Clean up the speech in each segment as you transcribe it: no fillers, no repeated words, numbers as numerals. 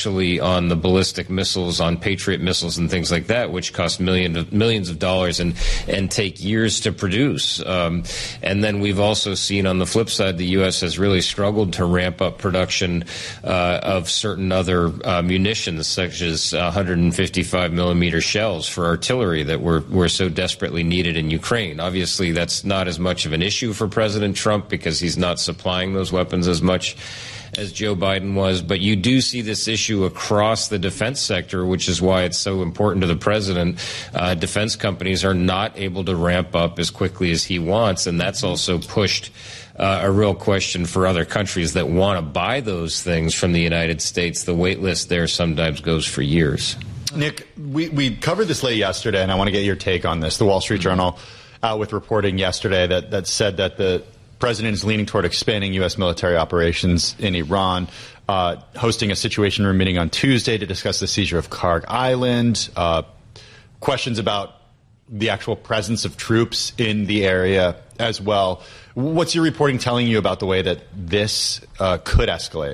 on the ballistic missiles, on Patriot missiles and things like that, which cost millions of dollars and take years to produce. And then we've also seen on the flip side, the U.S. has really struggled to ramp up production of certain other munitions, such as 155 millimeter shells for artillery that were so desperately needed in Ukraine. Obviously, that's not as much of an issue for President Trump because he's not supplying those weapons as much as Joe Biden was, but you do see this issue across the defense sector, which is why it's so important to the president. Defense companies are not able to ramp up as quickly as he wants, and that's also pushed a real question for other countries that want to buy those things from the United States. The wait list there sometimes goes for years. Nick, we covered this late yesterday, and I want to get your take on this. The Wall Street Journal with reporting yesterday that said that the president is leaning toward expanding U.S. military operations in Iran, hosting a Situation Room meeting on Tuesday to discuss the seizure of Karg Island, questions about the actual presence of troops in the area as well. What's your reporting telling you about the way that this could escalate?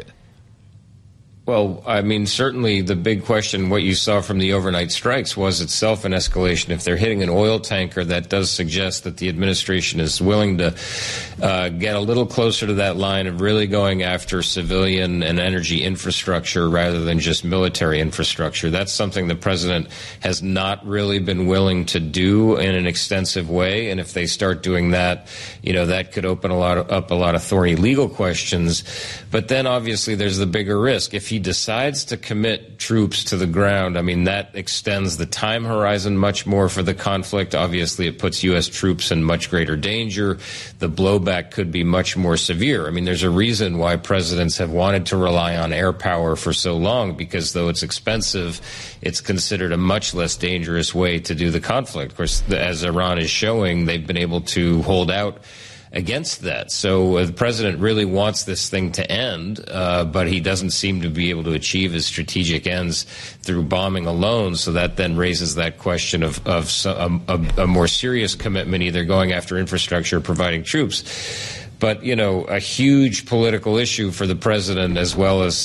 Well, I mean, certainly the big question, what you saw from the overnight strikes was itself an escalation. If they're hitting an oil tanker, that does suggest that the administration is willing to get a little closer to that line of really going after civilian and energy infrastructure rather than just military infrastructure. That's something the president has not really been willing to do in an extensive way. And if they start doing that, that could open up a lot of thorny legal questions. But then obviously there's the bigger risk. If he decides to commit troops to the ground, I mean, that extends the time horizon much more for the conflict. Obviously, it puts U.S. troops in much greater danger. The blowback could be much more severe. I mean, there's a reason why presidents have wanted to rely on air power for so long, because though it's expensive, it's considered a much less dangerous way to do the conflict. Of course, as Iran is showing, they've been able to hold out against that. So the president really wants this thing to end, but he doesn't seem to be able to achieve his strategic ends through bombing alone. So that then raises that question of a more serious commitment, either going after infrastructure or providing troops. But, a huge political issue for the president, as well as,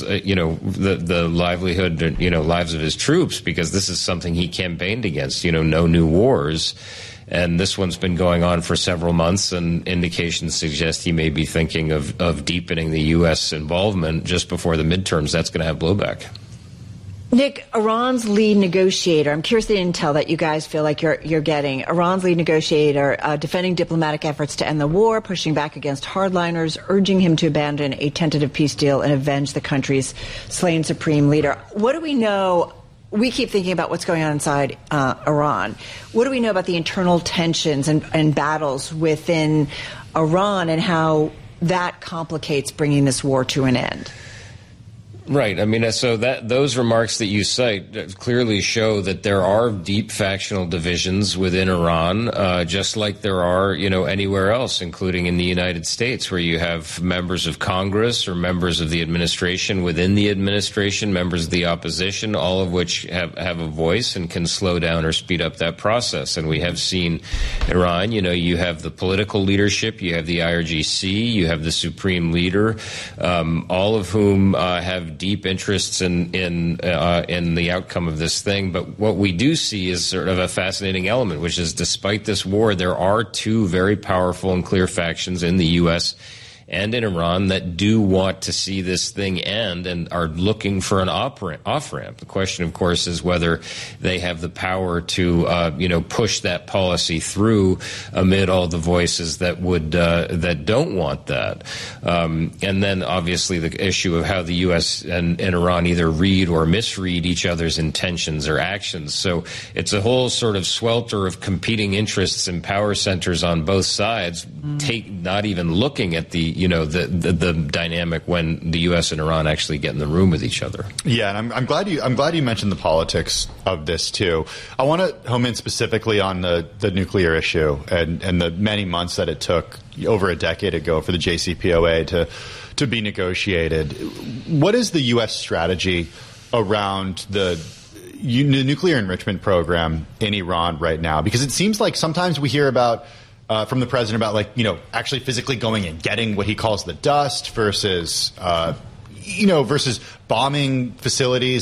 the livelihood, lives of his troops, because this is something he campaigned against, no new wars. And this one's been going on for several months, and indications suggest he may be thinking of deepening the U.S. involvement just before the midterms. That's going to have blowback. Nick, Iran's lead negotiator, I'm curious the intel that you guys feel like you're getting. Iran's lead negotiator defending diplomatic efforts to end the war, pushing back against hardliners, urging him to abandon a tentative peace deal and avenge the country's slain supreme leader. What do we know? We keep thinking about what's going on inside Iran. What do we know about the internal tensions and battles within Iran and how that complicates bringing this war to an end? Right. I mean, so those remarks that you cite clearly show that there are deep factional divisions within Iran, just like there are, anywhere else, including in the United States, where you have members of Congress or members of the administration within the administration, members of the opposition, all of which have a voice and can slow down or speed up that process. And we have seen Iran, you have the political leadership, you have the IRGC, you have the supreme leader, all of whom have deep interests in the outcome of this thing. But what we do see is sort of a fascinating element, which is despite this war, there are two very powerful and clear factions in the U.S. and in Iran that do want to see this thing end and are looking for an off-ramp. The question, of course, is whether they have the power to, push that policy through amid all the voices that that don't want that. And then, obviously, the issue of how the U.S. and Iran either read or misread each other's intentions or actions. So it's a whole sort of swelter of competing interests and power centers on both sides, not even looking at the dynamic when the U.S. and Iran actually get in the room with each other. Yeah, and I'm glad you mentioned the politics of this too. I want to home in specifically on the nuclear issue and the many months that it took over a decade ago for the JCPOA to be negotiated. What is the U.S. strategy around the nuclear enrichment program in Iran right now? Because it seems like sometimes we hear about from the president about actually physically going and getting what he calls the dust versus versus bombing facilities